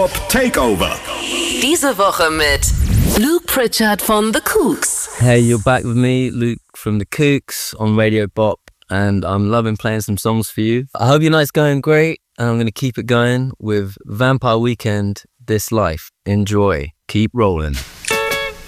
Bop Takeover. Diese Woche mit Luke Pritchard von The Kooks. Hey, you're back with me, Luke from The Kooks on Radio Bop, and I'm loving playing some songs for you. I hope your night's going great, and I'm going to keep it going with Vampire Weekend, This Life. Enjoy. Keep rolling.